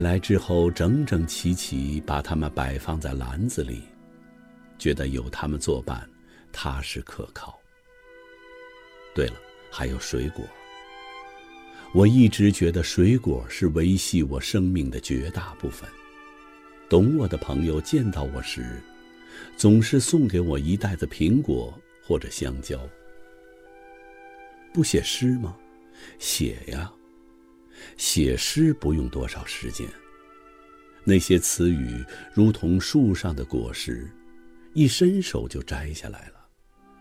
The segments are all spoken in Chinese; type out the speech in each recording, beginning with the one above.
来之后整整齐齐把它们摆放在篮子里，觉得有它们作伴，踏实可靠。对了，还有水果。我一直觉得水果是维系我生命的绝大部分。懂我的朋友见到我时，总是送给我一袋子苹果或者香蕉。不写诗吗？写呀。写诗不用多少时间，那些词语如同树上的果实，一伸手就摘下来了。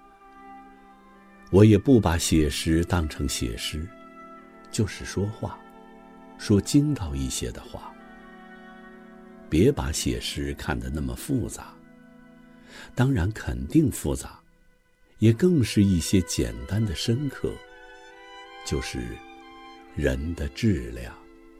我也不把写诗当成写诗，就是说话，说精到一些的话。别把写诗看得那么复杂，当然肯定复杂，也更是一些简单的深刻，就是人的质量。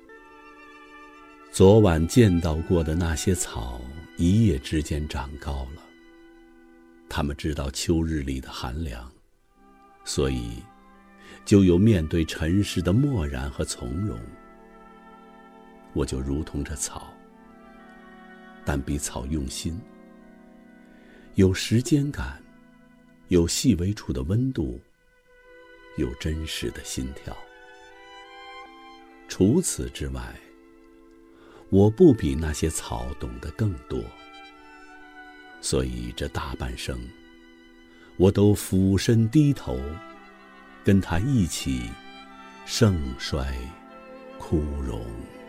昨晚见到过的那些草，一夜之间长高了。它们知道秋日里的寒凉，所以就有面对尘世的漠然和从容。我就如同这草，但比草用心，有时间感，有细微处的温度，有真实的心跳。除此之外，我不比那些草懂得更多，所以这大半生，我都俯身低头，跟他一起盛衰枯荣。